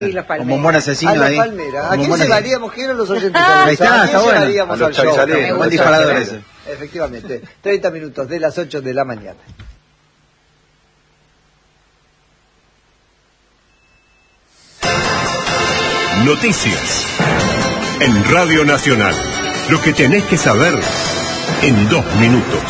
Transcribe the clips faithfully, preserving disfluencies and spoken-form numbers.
Y la palmera. Como un buen asesino a la ahí. palmera. ¿A quién buena... llevaríamos? ¿Quién eran los oyentes? Ahí está, está bueno. Llevaríamos al show. Un buen disparador ese. Efectivamente. treinta minutos de las ocho de la mañana. Noticias en Radio Nacional. Lo que tenés que saber en dos minutos.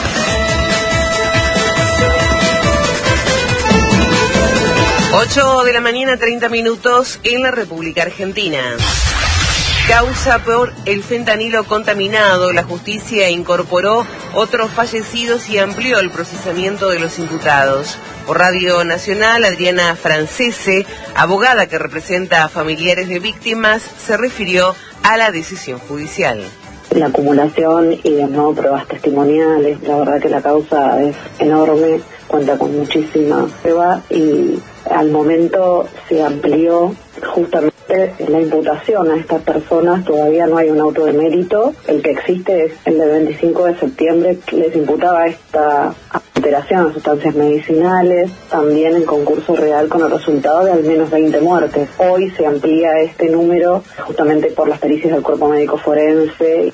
ocho de la mañana, treinta minutos en la República Argentina. Causa por el fentanilo contaminado. La justicia incorporó otros fallecidos y amplió el procesamiento de los imputados. Por Radio Nacional, Adriana Francese, abogada que representa a familiares de víctimas, se refirió a la decisión judicial. La acumulación y de nuevo pruebas testimoniales, la verdad que la causa es enorme, cuenta con muchísima prueba y al momento se amplió justamente la imputación a estas personas. Todavía no hay un auto de mérito, el que existe es el del veinticinco de septiembre, que les imputaba esta alteración a sustancias medicinales, también en concurso real con el resultado de al menos veinte muertes. Hoy se amplía este número justamente por las pericias del cuerpo médico forense.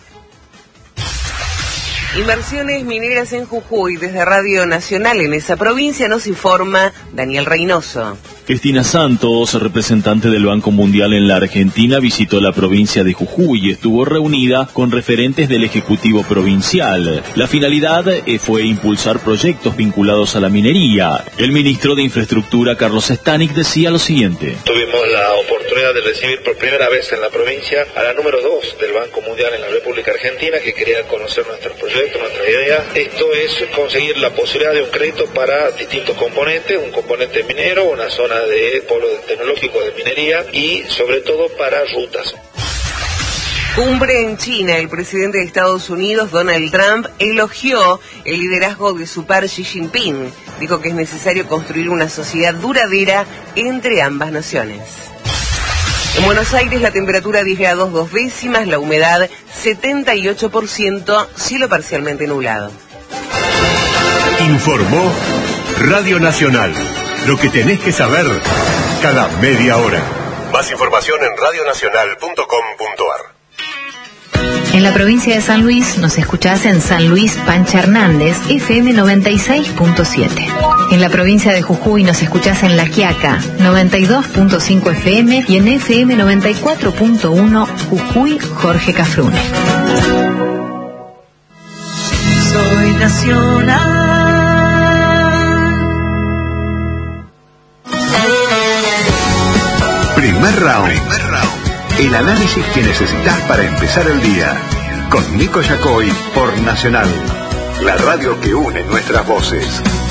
Inversiones mineras en Jujuy. Desde Radio Nacional en esa provincia nos informa Daniel Reynoso. Cristina Santos, representante del Banco Mundial en la Argentina, visitó la provincia de Jujuy y estuvo reunida con referentes del Ejecutivo Provincial. La finalidad fue impulsar proyectos vinculados a la minería. El ministro de Infraestructura, Carlos Stanik, decía lo siguiente. Tuvimos la oportunidad de recibir por primera vez en la provincia a la número dos del Banco Mundial en la República Argentina, que quería conocer nuestros proyectos, nuestra idea. Esto es conseguir la posibilidad de un crédito para distintos componentes, un componente minero, una zona de polo tecnológico de minería y sobre todo para rutas. Cumbre en China. El presidente de Estados Unidos, Donald Trump, elogió el liderazgo de su par Xi Jinping. Dijo que es necesario construir una sociedad duradera entre ambas naciones. En Buenos Aires la temperatura diez grados dos décimas, la humedad setenta y ocho por ciento, cielo parcialmente nublado. Informó Radio Nacional. Lo que tenés que saber cada media hora. Más información en radio nacional punto com punto ar. En la provincia de San Luis nos escuchás en San Luis Pancha Hernández, F M noventa y seis punto siete. En la provincia de Jujuy nos escuchás en La Quiaca, noventa y dos punto cinco F M y en F M noventa y cuatro punto uno Jujuy Jorge Cafrune. Soy nacional. Primer round. Primer round. El análisis que necesitas para empezar el día. Con Nico Yacoy por Nacional. La radio que une nuestras voces.